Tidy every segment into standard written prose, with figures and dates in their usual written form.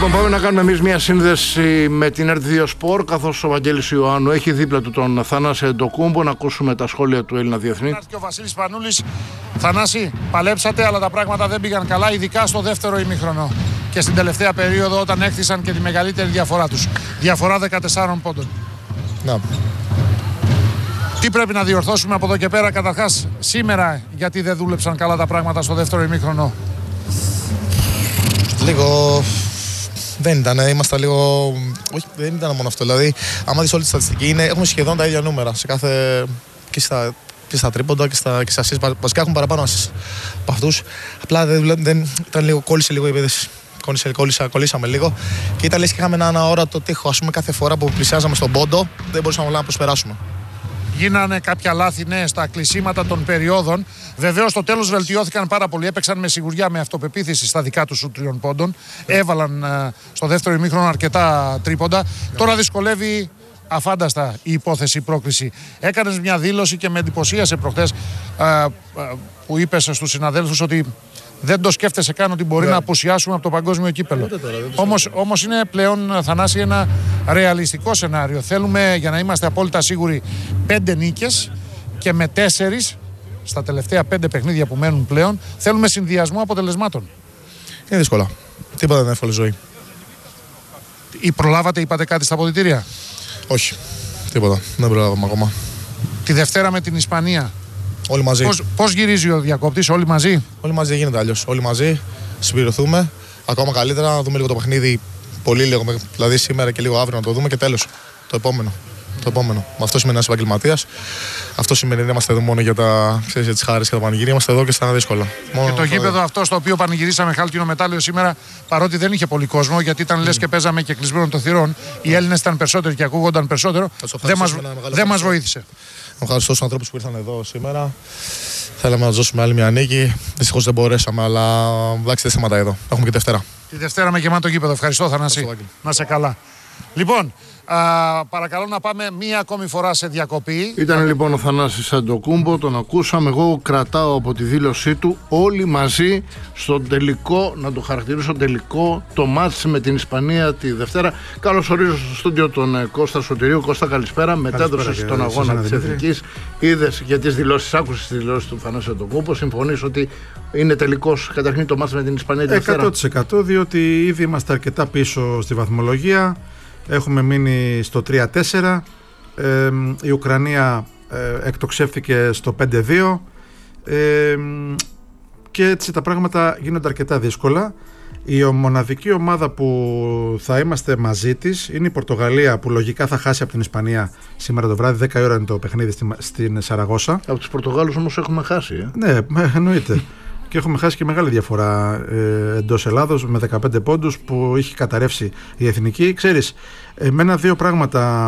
Λοιπόν, πάμε να κάνουμε εμείς μια σύνδεση με την ΕΡΤ2 Sport, καθώς ο Βαγγέλης Ιωάννου έχει δίπλα του τον Θανάση Αντοκούμπο, να ακούσουμε τα σχόλια του Έλληνα διεθνή. Και ο Βασίλης Πανούλης. Θανάση, παλέψατε, αλλά τα πράγματα δεν πήγαν καλά, ειδικά στο δεύτερο ημίχρονο και στην τελευταία περίοδο, όταν έκτισαν και τη μεγαλύτερη διαφορά τους. Διαφορά 14 πόντων. Να. Τι πρέπει να διορθώσουμε από εδώ και πέρα, καταρχάς σήμερα, γιατί δεν δούλεψαν καλά τα πράγματα στο δεύτερο ημίχρονο? Λίγο. Δεν ήταν, ήμασταν λίγο. Όχι, δεν ήταν μόνο αυτό. Δηλαδή, άμα δεις όλη τη στατιστική, έχουμε σχεδόν τα ίδια νούμερα σε κάθε. Και στα τρίποντα και στα assist. Βασικά έχουν παραπάνω assist από αυτούς. Απλά δεν ήταν λίγο, κόλλησε λίγο η επίδεση. Κολλήσαμε λίγο. Και ήταν λες και είχαμε ένα αόρατο τείχο. Ας πούμε, κάθε φορά που πλησιάζαμε στον πόντο, δεν μπορούσαμε να προσπεράσουμε. Γίνανε κάποια λάθη, ναι, στα κλεισίματα των περιόδων. Βεβαίως στο τέλος βελτιώθηκαν πάρα πολύ. Έπαιξαν με σιγουριά, με αυτοπεποίθηση στα δικά τους σουτ 3 πόντων. Έβαλαν στο δεύτερο ημίχρονο αρκετά τρίποντα. Τώρα δυσκολεύει αφάνταστα η υπόθεση, η πρόκριση. Έκανες μια δήλωση και με εντυπωσίασε προχτές που είπες στους συναδέλφους ότι δεν το σκέφτεσαι καν ότι μπορεί να απουσιάσουμε από το παγκόσμιο κύπελλο. Όμως είναι πλέον, Θανάση, ένα ρεαλιστικό σενάριο. Θέλουμε, για να είμαστε απόλυτα σίγουροι, 5 νίκες και με 4 στα τελευταία 5 παιχνίδια που μένουν πλέον, θέλουμε συνδυασμό αποτελεσμάτων. Είναι δύσκολα. Τίποτα δεν είναι εύκολη ζωή. Ή προλάβατε, είπατε κάτι στα αποδυτήρια? Όχι. Τίποτα. Δεν προλάβαμε ακόμα. Τη Δευτέρα με την Ισπανία. Όλοι μαζί. Πώς γυρίζει ο διακόπτης, όλοι μαζί? Όλοι μαζί, δεν γίνεται αλλιώς. Όλοι μαζί, συμπληρωθούμε. Ακόμα καλύτερα, να δούμε λίγο το παιχνίδι. Πολύ λίγο, δηλαδή σήμερα και λίγο αύριο να το δούμε και τέλος. Το επόμενο. Με αυτό σημαίνει ένας επαγγελματίας. Αυτό σημαίνει δεν είμαστε εδώ μόνο για τις χάρες και τα πανηγύρια. Είμαστε εδώ και στα δύσκολα. Και το γήπεδο αυτό στο οποίο πανηγυρίσαμε χάλκινο μετάλλιο σήμερα, παρότι δεν είχε πολύ κόσμο, γιατί ήταν λες και παίζαμε και κλεισμένων των θυρών, οι Έλληνες ήταν περισσότεροι και ακούγονταν περισσότερο, δεν μας βοήθησε. Να ευχαριστώ τους ανθρώπους που ήρθαν εδώ σήμερα. Θέλαμε να τους δώσουμε άλλη μια νίκη. Δυστυχώς δεν μπορέσαμε, αλλά εντάξει, δεν σταματάει εδώ. Έχουμε και Δευτέρα. Τη Δευτέρα με γεμάτο γήπεδο. Ευχαριστώ, Θανάση. Να σε καλά. Λοιπόν, παρακαλώ να πάμε μία ακόμη φορά σε διακοπή. Ήταν λοιπόν ο Θανάσης Αντοκούμπο, τον ακούσαμε. Εγώ κρατάω από τη δήλωσή του όλοι μαζί στον τελικό, να το χαρακτηρίσω τελικό, το μάτς με την Ισπανία τη Δευτέρα. Καλώς ορίζω στο στούντιο τον Κώστα Σωτηρίου. Κώστα, καλησπέρα. Μετέδωσε τον αγώνα της Εθνικής. Είδες για τις δηλώσεις, άκουσες τις δηλώσεις του Θανάση Αντοκούμπο. Συμφωνείς ότι είναι τελικός καταρχήν το μάτς με την Ισπανία τη Δευτέρα? 100%, διότι ήδη είμαστε αρκετά πίσω στη βαθμολογία. Έχουμε μείνει στο 3-4, η Ουκρανία εκτοξεύθηκε στο 5-2 και έτσι τα πράγματα γίνονται αρκετά δύσκολα. Η μοναδική ομάδα που θα είμαστε μαζί της είναι η Πορτογαλία, που λογικά θα χάσει από την Ισπανία σήμερα το βράδυ. 10 η ώρα είναι το παιχνίδι στην Σαραγώσα. Από τους Πορτογάλους όμως έχουμε χάσει. Ναι, εννοείται. Και έχουμε χάσει και μεγάλη διαφορά εντός Ελλάδος με 15 πόντους που έχει καταρρεύσει η εθνική. Ξέρεις, εμένα 2 πράγματα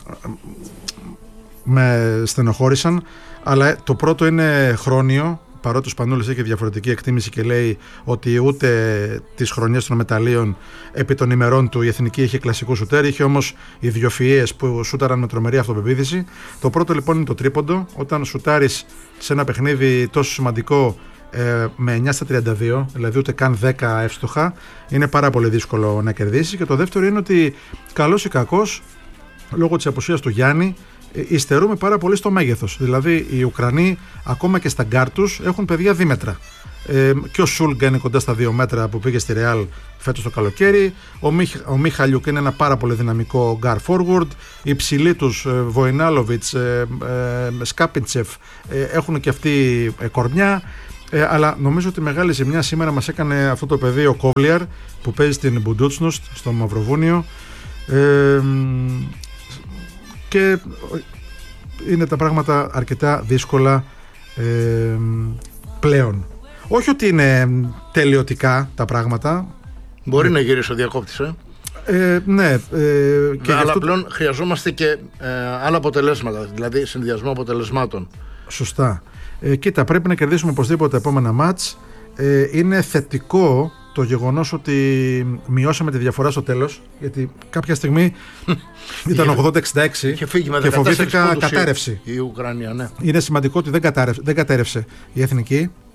με στενοχώρησαν, αλλά το πρώτο είναι χρόνιο, παρότι ο Σπανούλης έχει διαφορετική εκτίμηση και λέει ότι ούτε τις χρονιές των μεταλλίων επί των ημερών του η εθνική είχε κλασικού σουτέρ, είχε όμως ιδιοφυΐες που σούταραν με τρομερή αυτοπεποίθηση. Το πρώτο λοιπόν είναι το τρίποντο. Όταν σουτάρεις σε ένα παιχνίδι τόσο σημαντικό με 9 στα 32, δηλαδή ούτε καν 10 εύστοχα, είναι πάρα πολύ δύσκολο να κερδίσει. Και το δεύτερο είναι ότι καλός ή κακός, λόγω της απουσίας του Γιάννη, υστερούμε πάρα πολύ στο μέγεθος. Δηλαδή οι Ουκρανοί ακόμα και στα γκάρ τους έχουν παιδιά δίμετρα. Και ο Σούλγκα είναι κοντά στα 2 μέτρα που πήγε στη Ρεάλ φέτος το καλοκαίρι. Ο Μιχαλιούκ είναι ένα πάρα πολύ δυναμικό γκάρ forward. Οι ψηλοί τους Βοϊνάλοβιτς, Σκάπιντσεφ έχουν και αυτοί κορμιά. Αλλά νομίζω ότι μεγάλη ζημιά σήμερα μας έκανε αυτό το παιδί ο Κόβλιαρ που παίζει στην Μπουντούτσνος στο Μαυροβούνιο, και είναι τα πράγματα αρκετά δύσκολα πλέον. Όχι ότι είναι τελειωτικά τα πράγματα. Μπορεί να γυρίσει ο διακόπτης, ναι. Αλλά πλέον χρειαζόμαστε και άλλα αποτελέσματα, δηλαδή συνδυασμό αποτελεσμάτων. Σωστά. Κοίτα, πρέπει να κερδίσουμε οπωσδήποτε τα επόμενα μάτς. Είναι θετικό το γεγονός ότι μειώσαμε τη διαφορά στο τέλος, γιατί κάποια στιγμή ήταν 80-66 και φοβήθηκα κατάρρευση. Η Ουκρανία, ναι. Είναι σημαντικό ότι δεν κατέρευσε η εθνική.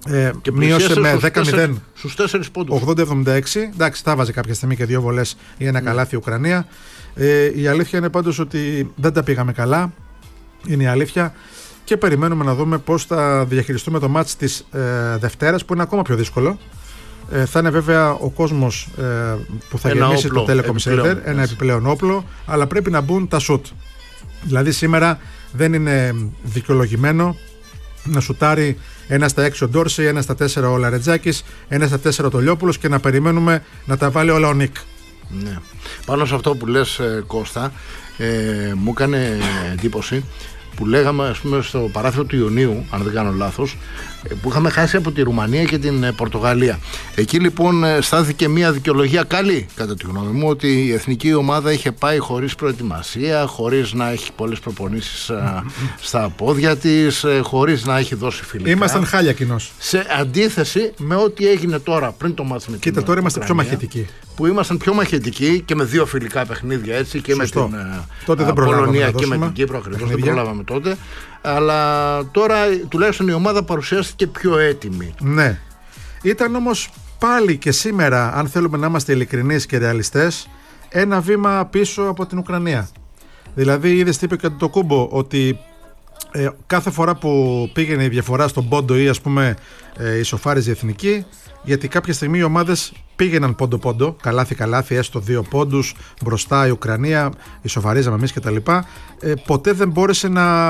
μείωσε με 10-0 στους 4 πόντους. 80-76. Εντάξει, τα βάζει κάποια στιγμή και 2 βολές ή ένα καλάθι η Ουκρανία. Η αλήθεια είναι πάντως ότι δεν τα πήγαμε καλά. Είναι η αλήθεια. Και περιμένουμε να δούμε πώς θα διαχειριστούμε το μάτς της Δευτέρας, που είναι ακόμα πιο δύσκολο. Θα είναι βέβαια ο κόσμος που θα γεμίσει το Telecom Center, ένα επιπλέον όπλο, αλλά πρέπει να μπουν τα σουτ. Δηλαδή σήμερα δεν είναι δικαιολογημένο να σουτάρει ένα στα 6 ο Ντόρσεϊ, ένα στα 4 ο Λαρετζάκης, ένα στα 4 ο Τολιόπουλος και να περιμένουμε να τα βάλει όλα ο Νικ. Ναι. Πάνω σε αυτό που λες, Κώστα, μου έκανε εντύπωση που λέγαμε, ας πούμε, στο παράθυρο του Ιουνίου, αν δεν κάνω λάθος, που είχαμε χάσει από τη Ρουμανία και την Πορτογαλία. Εκεί λοιπόν στάθηκε μια δικαιολογία καλή, κατά τη γνώμη μου, ότι η εθνική ομάδα είχε πάει χωρίς προετοιμασία, χωρίς να έχει πολλές προπονήσεις στα πόδια της, χωρίς να έχει δώσει φιλικά. Ήμασταν χάλια κοινώς. Σε αντίθεση με ό,τι έγινε τώρα πριν το μάτς με την Κοίτα, τώρα είμαστε πιο μαχητικοί. Που ήμασταν πιο μαχητικοί και με 2 φιλικά παιχνίδια, έτσι, και Σωστό. με την Πολωνία και με την Κύπρο, ακριβώς. Δεν προλάβαμε τότε. Αλλά τώρα τουλάχιστον η ομάδα παρουσιάστηκε πιο έτοιμη. Ναι. Ήταν όμως πάλι και σήμερα, αν θέλουμε να είμαστε ειλικρινείς και ρεαλιστές, ένα βήμα πίσω από την Ουκρανία. Δηλαδή, είδες τι είπε και το Κούμπο, ότι κάθε φορά που πήγαινε η διαφορά στον πόντο ή, ας πούμε, ισοφάριζε η εθνική, γιατί κάποια στιγμή οι ομάδες πήγαιναν πόντο-πόντο, καλάθι-καλάθι, έστω 2 πόντους, μπροστά η Ουκρανία, ισοφαρίζαμε εμείς κτλ. Ποτέ δεν μπόρεσε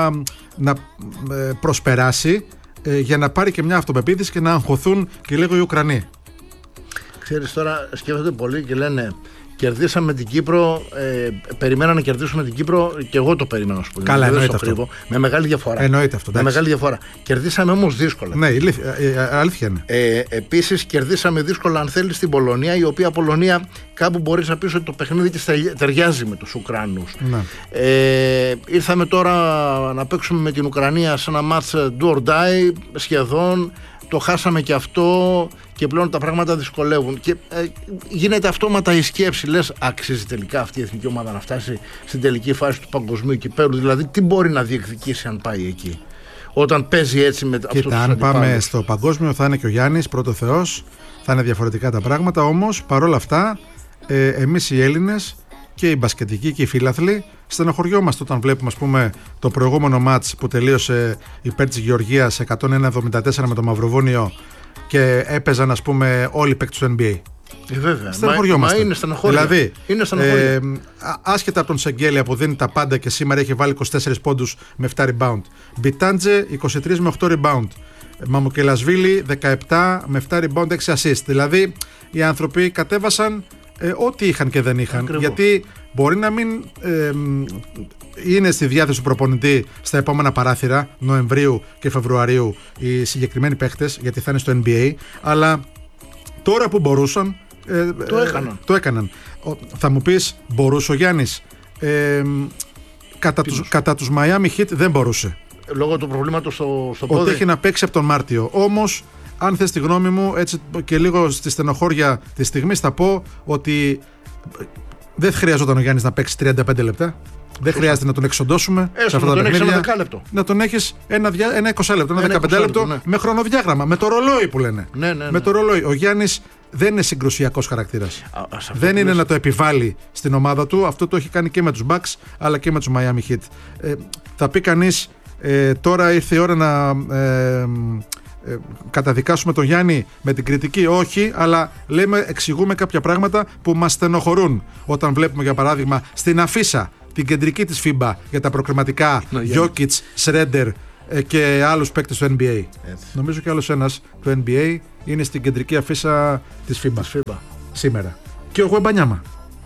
να προσπεράσει για να πάρει και μια αυτοπεποίθηση και να αγχωθούν και λίγο οι Ουκρανοί. Ξέρεις, τώρα σκέφτονται πολλοί και λένε, κερδίσαμε την Κύπρο, περιμέναμε να κερδίσουμε την Κύπρο και εγώ το περίμενα, σου πω. Καλά, εννοείται αυτό. Με μεγάλη διαφορά. Εννοείται αυτό. Με μεγάλη διαφορά. Κερδίσαμε όμως δύσκολα. Ναι, αλήθεια είναι. Επίσης, κερδίσαμε δύσκολα, αν θέλεις, την Πολωνία, η οποία Πολωνία κάπου μπορείς να πεις ότι το παιχνίδι της ταιριάζει με τους Ουκρανούς. Ναι. Ήρθαμε τώρα να παίξουμε με την Ουκρανία σε ένα μάτς do or die σχεδόν. Το χάσαμε και αυτό και πλέον τα πράγματα δυσκολεύουν. Και γίνεται αυτόματα η σκέψη, λες, αξίζει τελικά αυτή η εθνική ομάδα να φτάσει στην τελική φάση του παγκοσμίου κυπέλλου? Δηλαδή, τι μπορεί να διεκδικήσει αν πάει εκεί, όταν παίζει έτσι με αυτούς τους αντιπάλους? Αν πάμε στο παγκόσμιο, θα είναι και ο Γιάννης, πρώτο Θεός, θα είναι διαφορετικά τα πράγματα. Όμως, παρόλα αυτά, εμείς οι Έλληνες και οι μπασκετικοί και οι φίλαθλοι στενοχωριόμαστε όταν βλέπουμε, ας πούμε, το προηγούμενο μάτς που τελείωσε υπέρ της Γεωργίας 101-74 με το Μαυροβούνιο και έπαιζαν, ας πούμε, όλοι οι παίκτες του NBA. Βέβαια. Στενοχωριόμαστε. Μα είναι στενοχώρια. Δηλαδή, είναι άσχετα από τον Σεγγέλια που δίνει τα πάντα και σήμερα έχει βάλει 24 πόντους με 7 rebound. Μπιτάντζε 23 με 8 rebound. Μαμουκελασβίλη 17 με 7 rebound, 6 assist. Δηλαδή, οι άνθρωποι κατέβασαν ό,τι είχαν και δεν είχαν. Ακριβώς. Γιατί μπορεί να μην είναι στη διάθεση του προπονητή στα επόμενα παράθυρα Νοεμβρίου και Φεβρουαρίου οι συγκεκριμένοι παίχτες, γιατί θα είναι στο NBA, αλλά τώρα που μπορούσαν το έκαναν. Θα μου πεις, μπορούσε ο Γιάννης? Κατά τους Miami Heat δεν μπορούσε. Λόγω του προβλήματος στο πόδι. Ότι έχει να παίξει από τον Μάρτιο. Όμως, αν θες τη γνώμη μου, έτσι και λίγο στη στενοχώρια της στιγμής, θα πω ότι δεν χρειαζόταν ο Γιάννης να παίξει 35 λεπτά. Δεν χρειάζεται να τον εξοντώσουμε σε αυτά τα παιχνίδια. Να τον έχεις ένα 20 λεπτό, ένα 15 λεπτό, ναι, με χρονοδιάγραμμα, με το ρολόι που λένε. Ναι. Με το ρολόι. Ο Γιάννης δεν είναι συγκρουσιακός χαρακτήρας. Δεν είναι να το επιβάλλει στην ομάδα του. Αυτό το έχει κάνει και με τους Bucks αλλά και με τους Miami Heat. Θα πει κανείς, τώρα ήρθε η ώρα να καταδικάσουμε τον Γιάννη με την κριτική? Όχι, αλλά εξηγούμε κάποια πράγματα που μας στενοχωρούν. Όταν βλέπουμε, για παράδειγμα, στην αφίσα την κεντρική της FIBA για τα προκριματικά, Jokic, Schroeder και άλλους παίκτες του NBA. Έτσι. Νομίζω και άλλος ένας του NBA είναι στην κεντρική αφίσα της FIBA. Σήμερα. Και ο Γουεμπανιάμα.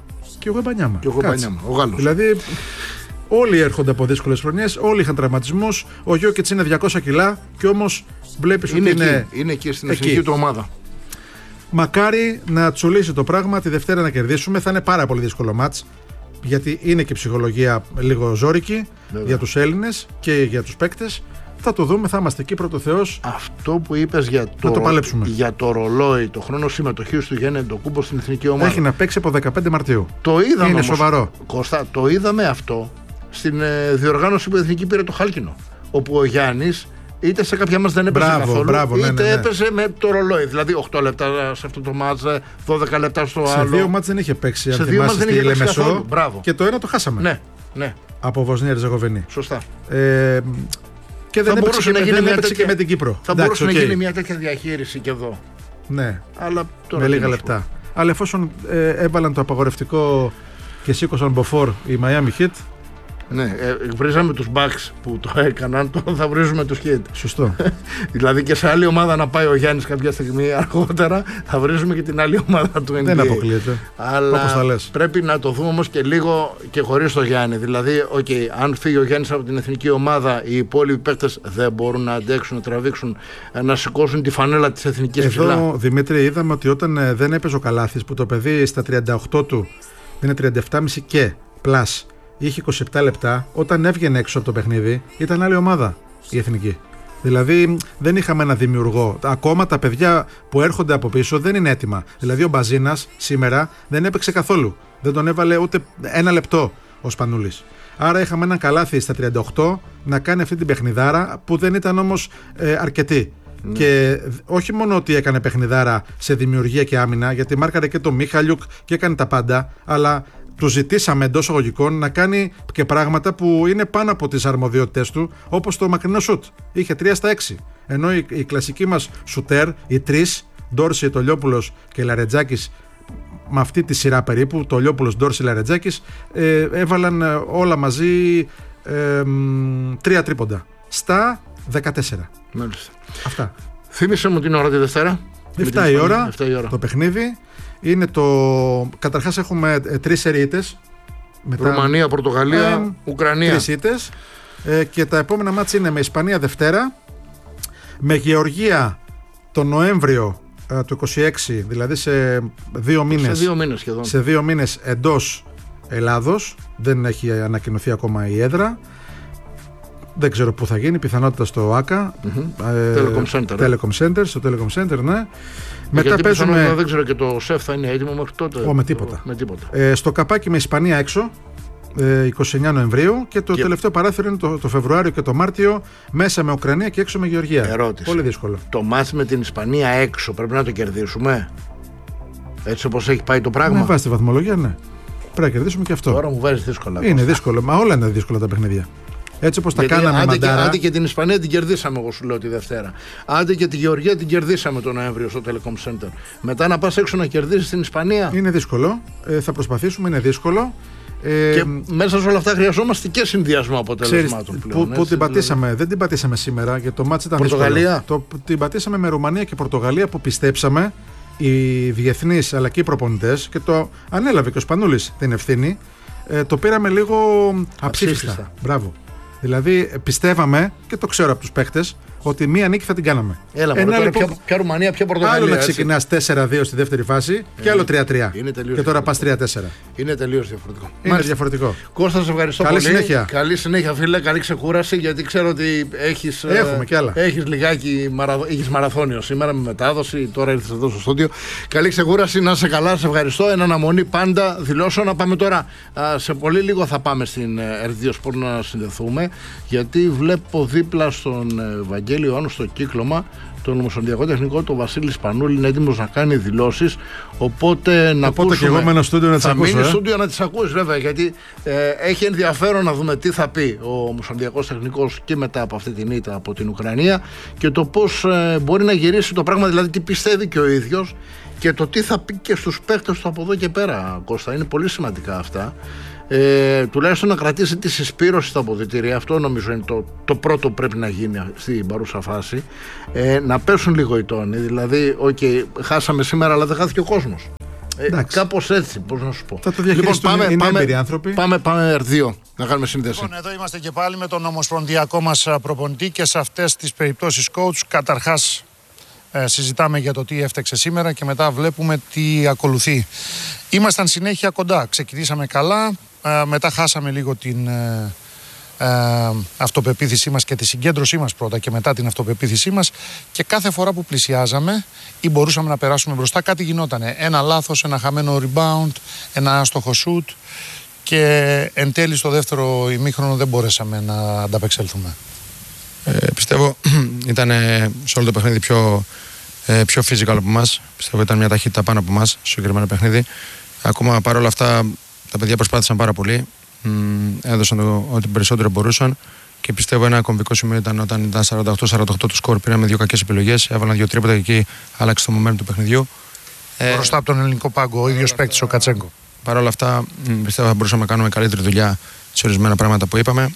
Ο Γάλλος. Δηλαδή, όλοι έρχονται από δύσκολες χρονιές, όλοι είχαν τραυματισμούς. Ο Jokic είναι 200 κιλά και όμως βλέπεις ότι είναι εκεί στην εθνική του ομάδα. Μακάρι να τσουλήσει το πράγμα, τη Δευτέρα να κερδίσουμε. Θα είναι πάρα πολύ δύσκολο μάτς, γιατί είναι και ψυχολογία λίγο ζόρικη. Βέβαια. Για τους Έλληνες και για τους παίκτες. Θα το δούμε, θα είμαστε εκεί, πρώτο Θεός. Αυτό που είπες για το ρολόι, το χρόνο συμμετοχής του Γιάννη Αντετοκούνμπο στην εθνική ομάδα. Έχει να παίξει από 15 Μαρτίου. Το είδαμε. Είναι όμως, σοβαρό. Κώστα, το είδαμε αυτό στην διοργάνωση που η εθνική πήρε το χάλκινο. Όπου ο Γιάννης είτε σε κάποια μας δεν έπαιζε καθόλου, είτε έπαιζε με το ρολόι. Δηλαδή 8 λεπτά σε αυτό το μάτς, 12 λεπτά στο άλλο. Σε 2 μάτς δεν είχε παίξει. Σε 2 μάτς δεν είχε παίξει καθόλου. Και το ένα το χάσαμε. Ναι. Από Βοσνία Ερζεγοβίνη. Σωστά. Και δεν έπαιξε και με την Κύπρο. Θα μπορούσε να γίνει μια τέτοια διαχείριση και εδώ. Ναι, αλλά τώρα με λίγα λεπτά. Αλλά εφόσον έβαλαν το απαγορευτικό και σήκωσαν μποφόρ η Miami Heat. Ναι, βρίζαμε τους Bucks που το έκαναν, τώρα θα βρίζουμε τους Heat. Σωστό. Δηλαδή και σε άλλη ομάδα να πάει ο Γιάννης κάποια στιγμή αργότερα, θα βρίζουμε και την άλλη ομάδα του NBA. Δεν αποκλείεται. Αλλά πρέπει να το δούμε όμως και λίγο και χωρίς το Γιάννη. Δηλαδή, αν φύγει ο Γιάννης από την εθνική ομάδα, οι υπόλοιποι παίκτες δεν μπορούν να αντέξουν, να τραβήξουν, να σηκώσουν τη φανέλα της εθνικής ψηλά. Εδώ, Δημήτρη, είδαμε ότι όταν δεν έπαιζε ο Καλάθης, που το παιδί στα 38 του είναι 37,5 και πλάς, είχε 27 λεπτά, όταν έβγαινε έξω από το παιχνίδι ήταν άλλη ομάδα η εθνική. Δηλαδή δεν είχαμε ένα δημιουργό. Ακόμα τα παιδιά που έρχονται από πίσω δεν είναι έτοιμα. Δηλαδή ο Μπαζίνας σήμερα δεν έπαιξε καθόλου. Δεν τον έβαλε ούτε ένα λεπτό ο Σπανούλης. Άρα είχαμε έναν Καλάθι στα 38 να κάνει αυτή την παιχνιδάρα που δεν ήταν όμως αρκετή. Ναι. Και όχι μόνο ότι έκανε παιχνιδάρα σε δημιουργία και άμυνα, γιατί μάρκαρε και τον Μίχαλιουκ και έκανε τα πάντα, αλλά του ζητήσαμε εντός εισαγωγικών να κάνει και πράγματα που είναι πάνω από τις αρμοδιότητες του, όπως το μακρινό σουτ. Είχε 3 στα 6. Ενώ οι κλασικοί μας σουτέρ, οι 3, Ντόρση, Τολιόπουλος και Λαρετζάκης, με αυτή τη σειρά περίπου, Τολιόπουλος, Ντόρση, Λαρετζάκης, έβαλαν όλα μαζί 3 τρίποντα στα 14. Μάλιστα. Αυτά. Θύμισε μου την ώρα τη Δευτέρα. 7 η ώρα το παιχνίδι. Είναι καταρχάς έχουμε 3 σερίτες. Ρουμανία, Πορτογαλία, Ουκρανία. 3 ήττες. Και τα επόμενα μάτς είναι με Ισπανία Δευτέρα, με Γεωργία τον Νοέμβριο του 26, δηλαδή σε 2 μήνες. Σε 2 μήνες σχεδόν. Σε 2 μήνες εντός Ελλάδος. Δεν έχει ανακοινωθεί ακόμα η έδρα. Δεν ξέρω πού θα γίνει, πιθανότητα στο ΆΚΑ. Telecom Center, στο Telecom Center, ναι. Μετά παίζουμε. Δεν ξέρω και το ΣΕΦ θα είναι έτοιμο μέχρι τότε. Με τίποτα. Στο καπάκι με Ισπανία έξω, 29 Νοεμβρίου. Και το τελευταίο παράθυρο είναι το Φεβρουάριο και το Μάρτιο, μέσα με Ουκρανία και έξω με Γεωργία. Ερώτηση. Πολύ δύσκολο. Το μάτς με την Ισπανία έξω πρέπει να το κερδίσουμε. Έτσι όπως έχει πάει το πράγμα. Με βάση τη βαθμολογία, ναι. Πρέπει να κερδίσουμε και αυτό. Τώρα μου βάζει δύσκολα. Είναι δύσκολο. Μα όλα είναι δύσκολα τα παιχνίδια. Έτσι όπως τα κάναμε μαντάρα. Άντε και την Ισπανία την κερδίσαμε, εγώ σου λέω, τη Δευτέρα. Άντε και τη Γεωργία την κερδίσαμε τον Νοέμβριο στο Telecom Center. μετά να πας έξω να κερδίσεις την Ισπανία. Είναι δύσκολο. Θα προσπαθήσουμε, είναι δύσκολο. Και μέσα σε όλα αυτά χρειαζόμαστε και συνδυασμό αποτελεσμάτων πλέον. Που την πατήσαμε, δεν την πατήσαμε σήμερα, γιατί το μάτς ήταν Πορτογαλία. Την πατήσαμε με Ρουμανία και Πορτογαλία, που πιστέψαμε οι διεθνείς αλλά και οι προπονητές, και το ανέλαβε και ο Σπανούλης την ευθύνη. Το πήραμε λίγο αψήφιστα. Μπράβο. Δηλαδή πιστεύαμε, και το ξέρω από τους παίχτες, ότι μία νίκη θα την κάναμε. Έλα, λοιπόν, ποια Ρουμανία, ποια Πορτογαλία. Άλλο να ξεκινάς 4-2 στη δεύτερη φάση και άλλο 3-3. Και τώρα πας 3-4. Είναι τελείως διαφορετικό. Είναι διαφορετικό. Κώστα, σε ευχαριστώ πολύ. Συνέχεια. Καλή συνέχεια, φίλε. Καλή ξεκούραση, γιατί ξέρω ότι έχεις. Έχουμε κι άλλα. Έχεις λιγάκι έχεις μαραθώνιο σήμερα με μετάδοση. Τώρα ήρθες εδώ στο στούντιο. Καλή ξεκούραση, να είσαι καλά. Σε ευχαριστώ. Εν αναμονή πάντα δηλώσω να πάμε τώρα. Σε πολύ λίγο θα πάμε στην R2 Sport να συνδεθούμε, γιατί βλέπω δίπλα στον Βαγγέλη Ιωάννου στο κύκλωμα τον Ομοσπονδιακό Τεχνικό, τον Βασίλη Σπανούλη, είναι έτοιμος να κάνει δηλώσεις. Οπότε να ακούσουμε. Και εγώ μένω στούντιο να τις ακούσω. Θα μείνει στούντιο να τις ακούσεις, βέβαια, γιατί έχει ενδιαφέρον να δούμε τι θα πει ο Ομοσπονδιακός Τεχνικός και μετά από αυτή την ήττα από την Ουκρανία, και το πώς μπορεί να γυρίσει το πράγμα, δηλαδή τι πιστεύει και ο ίδιος, και το τι θα πει και στους παίκτες του από εδώ και πέρα, Κώστα. Είναι πολύ σημαντικά αυτά. Τουλάχιστον να κρατήσει τη συσπήρωση στα αποδυτήρια. Αυτό νομίζω είναι το πρώτο που πρέπει να γίνει στην παρούσα φάση. Να πέσουν λίγο οι τόνοι. Δηλαδή, χάσαμε σήμερα, αλλά δεν χάθηκε ο κόσμος. Κάπως έτσι, πώς να σου πω. Θα το διαχειριστούν, είναι έμπειροι άνθρωποι. Πάμε R2 να κάνουμε σύνδεση. Λοιπόν, εδώ είμαστε και πάλι με τον ομοσπονδιακό μας προπονητή, και σε αυτές τις περιπτώσεις coach καταρχάς συζητάμε για το τι έφταξε σήμερα και μετά βλέπουμε τι ακολουθεί. Ήμασταν συνέχεια κοντά, ξεκινήσαμε καλά, μετά χάσαμε λίγο την αυτοπεποίθησή μας και τη συγκέντρωσή μας πρώτα, και μετά την αυτοπεποίθησή μας, και κάθε φορά που πλησιάζαμε ή μπορούσαμε να περάσουμε μπροστά, κάτι γινότανε. Ένα λάθος, ένα χαμένο rebound, ένα άστοχο shoot, και εν τέλει στο δεύτερο ημίχρονο δεν μπορέσαμε να ανταπεξέλθουμε. Πιστεύω ήταν σε όλο το παιχνίδι πιο physical από εμάς. Πιστεύω ήταν μια ταχύτητα πάνω από εμάς στο συγκεκριμένο παιχνίδι. Ακόμα παρόλα αυτά τα παιδιά προσπάθησαν πάρα πολύ. Έδωσαν ό,τι περισσότερο μπορούσαν. Και πιστεύω ένα κομβικό σημείο ήταν όταν ήταν 48-48 το σκορ. Πήραμε 2 κακές επιλογές. Έβαλαν 2 τρίποτα και εκεί άλλαξε το momentum του παιχνιδιού. Μπροστά από τον ελληνικό πάγκο, ο ίδιος παίκτης ο Κατσέγκο. Παρ' όλα αυτά, πιστεύω θα μπορούσαμε να κάνουμε καλύτερη δουλειά σε ορισμένα πράγματα που είπαμε.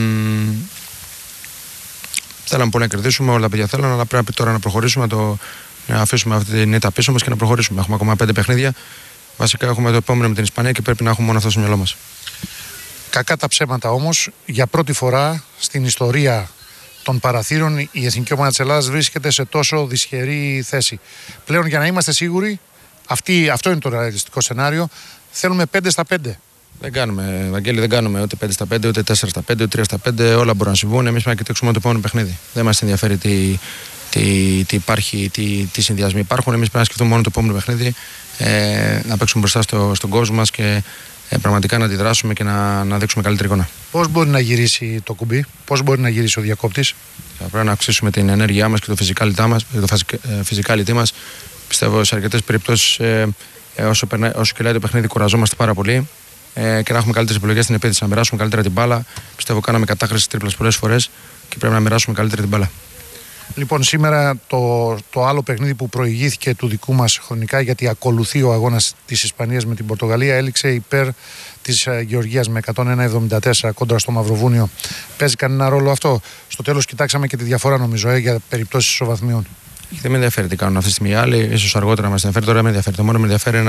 Θέλαμε πολύ να κερδίσουμε, όλα τα παιδιά θέλουν, αλλά πρέπει τώρα να προχωρήσουμε, να αφήσουμε αυτή την ήττα πίσω μας και να προχωρήσουμε. Έχουμε ακόμα 5 παιχνίδια. Βασικά έχουμε το επόμενο με την Ισπανία και πρέπει να έχουμε μόνο αυτό στο μυαλό μας. Κακά τα ψέματα όμως, για πρώτη φορά στην ιστορία των παραθύρων η Εθνική Ομάδα της Ελλάδας βρίσκεται σε τόσο δυσχερή θέση. Πλέον για να είμαστε σίγουροι, αυτό είναι το ρεαλιστικό σενάριο, θέλουμε 5 στα 5. Δεν κάνουμε, Βαγγέλη, δεν κάνουμε ούτε 5 στα 5, ούτε 4 στα 5, ούτε 3 στα 5. Όλα μπορούν να συμβούν. Εμείς πρέπει να κοιτάξουμε το επόμενο παιχνίδι. Δεν μας ενδιαφέρει τι υπάρχει, τι συνδυασμοί υπάρχουν. Εμείς πρέπει να σκεφτούμε μόνο το επόμενο παιχνίδι, να παίξουμε μπροστά στον κόσμο μας και πραγματικά να αντιδράσουμε και να δείξουμε καλύτερη εικόνα. Πώς μπορεί να γυρίσει το κουμπί, πώς μπορεί να γυρίσει ο διακόπτης? Θα πρέπει να αυξήσουμε την ενέργειά μας και το physicality μας. Πιστεύω σε αρκετές περιπτώσεις, όσο κυλάει το παιχνίδι, κουραζόμαστε πάρα πολύ. Και να έχουμε καλύτερες επιλογές στην επίθεση, να μοιράσουμε καλύτερα την μπάλα. Πιστεύω κάναμε κατάχρηση τρίπλας πολλές φορές και πρέπει να μοιράσουμε καλύτερα την μπάλα. Λοιπόν, σήμερα το άλλο παιχνίδι που προηγήθηκε του δικού μας χρονικά, γιατί ακολουθεί ο αγώνας της Ισπανίας με την Πορτογαλία, έληξε υπέρ της Γεωργίας με 101-74 κόντρα στο Μαυροβούνιο. Παίζει κανένα ρόλο αυτό? Στο τέλος κοιτάξαμε και τη διαφορά, νομίζω, για περιπτώσεις ισοβαθμιών. Δεν με ενδιαφέρει τι κάνουν αυτή τη στιγμή οι άλλοι, ίσως αργότερα μας ενδιαφέρει, τώρα με ενδιαφέρει. Το μόνο με ενδιαφέρει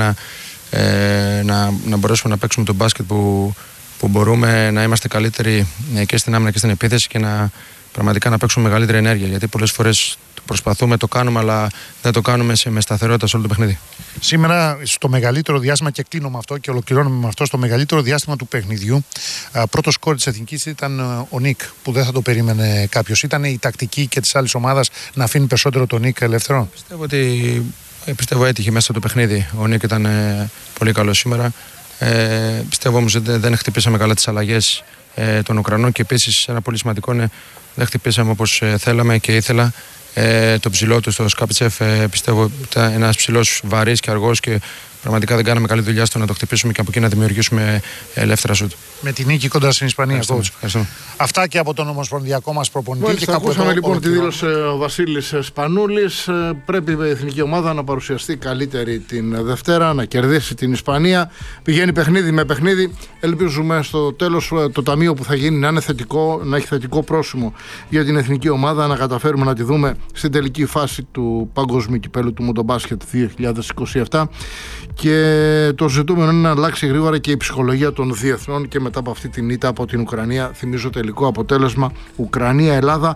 να μπορέσουμε να παίξουμε τον μπάσκετ που μπορούμε, να είμαστε καλύτεροι και στην άμυνα και στην επίθεση και πραγματικά να παίξουμε μεγαλύτερη ενέργεια. Γιατί πολλές φορές προσπαθούμε, το κάνουμε, αλλά δεν το κάνουμε με σταθερότητα σε όλο το παιχνίδι. Σήμερα, στο μεγαλύτερο διάστημα, και κλείνω με αυτό και ολοκληρώνουμε με αυτό, στο μεγαλύτερο διάστημα του παιχνιδιού, πρώτο σκόρ της Εθνικής ήταν ο Νίκ, που δεν θα το περίμενε κάποιος. Ήταν η τακτική και της άλλης ομάδας να αφήνει περισσότερο τον Νίκ ελεύθερο? Πιστεύω έτυχε μέσα στο παιχνίδι. Ο Νίκ ήταν πολύ καλό σήμερα. Πιστεύω όμως δεν χτυπήσαμε καλά τις αλλαγές των Ουκρανών και επίσης ένα πολύ σημαντικό είναι δεν χτυπήσαμε όπως θέλαμε και ήθελα. Το ψηλό του στο Σκάπιτσεφ πιστεύω ήταν ένας ψηλός βαρύς και αργός και πραγματικά δεν κάναμε καλή δουλειά στο να το χτυπήσουμε και από εκεί να δημιουργήσουμε ελεύθερα σουτ. Με την νίκη κόντρα στην Ισπανία. Ευχαριστώ. Αυτά και από τον ομοσπονδιακό μας προπονητή. Μάλιστα, ακούσαμε λοιπόν τη δήλωση ο Βασίλης Σπανούλης. Πρέπει η εθνική ομάδα να παρουσιαστεί καλύτερη την Δευτέρα, να κερδίσει την Ισπανία. Πηγαίνει παιχνίδι με παιχνίδι. Ελπίζουμε στο τέλος το ταμείο που θα γίνει να είναι θετικό, να έχει θετικό πρόσημο για την εθνική ομάδα, να καταφέρουμε να τη δούμε στην τελική φάση του Παγκοσμίου Κυπέλλου του Μοντομπάσκετ 2027. Και το ζητούμενο είναι να αλλάξει γρήγορα και η ψυχολογία των διεθνών και μετά από αυτή την ήττα από την Ουκρανία. Θυμίζω τελικό αποτέλεσμα Ουκρανία-Ελλάδα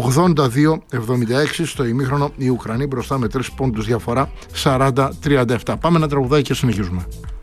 82-76 στο ημίχρονο. Οι Ουκρανοί μπροστά με 3 πόντους διαφορά 40-37. Πάμε ένα τραγουδάκι και συνεχίζουμε.